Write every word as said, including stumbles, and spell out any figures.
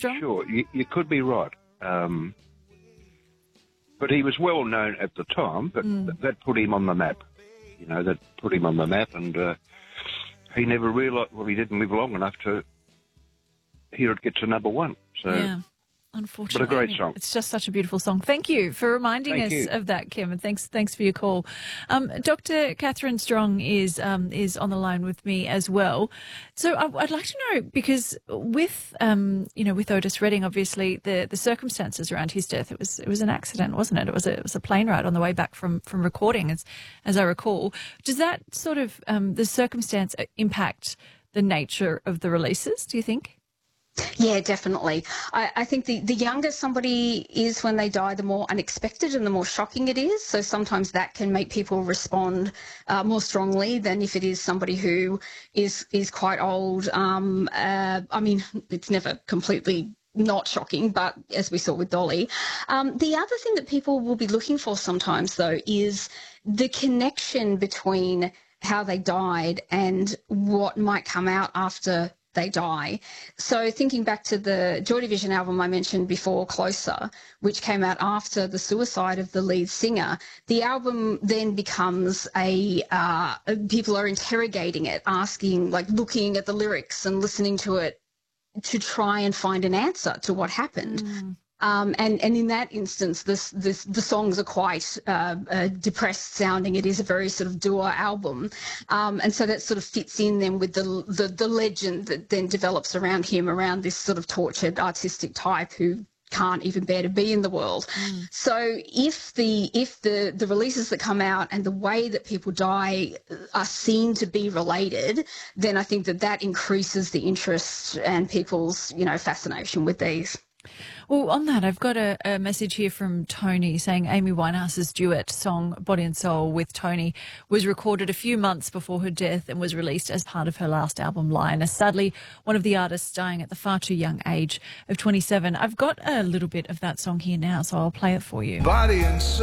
Strong? Sure, you, you could be right. Um, but he was well known at the time, but Mm. th- that put him on the map. You know, that put him on the map, and uh, he never realised, well, he didn't live long enough to hear it get to number one. So. Yeah. Unfortunately. What a great song. It's just such a beautiful song. Thank you for reminding Thank us you. of that, Kim, and thanks thanks for your call. Um, Doctor Catherine Strong is um, is on the line with me as well. So I, I'd like to know, because with um, you know with Otis Redding, obviously the, the circumstances around his death, it was it was an accident, wasn't it? It was a, it was a plane ride on the way back from from recording, as as I recall. Does that sort of um, the circumstance impact the nature of the releases, do you think? Yeah, definitely. I, I think the, the younger somebody is when they die, the more unexpected and the more shocking it is. So sometimes that can make people respond uh, more strongly than if it is somebody who is is quite old. Um, uh, I mean, it's never completely not shocking, but as we saw with Dolly. Um, the other thing that people will be looking for sometimes, though, is the connection between how they died and what might come out after they die. So thinking back to the Joy Division album I mentioned before, Closer, which came out after the suicide of the lead singer, the album then becomes a, uh, people are interrogating it, asking, like looking at the lyrics and listening to it to try and find an answer to what happened. Mm. Um, and, and in that instance, this, this, the songs are quite uh, uh, depressed sounding. It is a very sort of dour album. Um, and so that sort of fits in then with the, the, the legend that then develops around him, around this sort of tortured artistic type who can't even bear to be in the world. Mm. So if the if the, the releases that come out and the way that people die are seen to be related, then I think that that increases the interest and people's, you know, fascination with these. Well, on that, I've got a, a message here from Tony saying Amy Winehouse's duet song Body and Soul with Tony was recorded a few months before her death and was released as part of her last album, Lioness. Sadly, one of the artists dying at the far too young age of twenty-seven. I've got a little bit of that song here now, so I'll play it for you. Body and soul.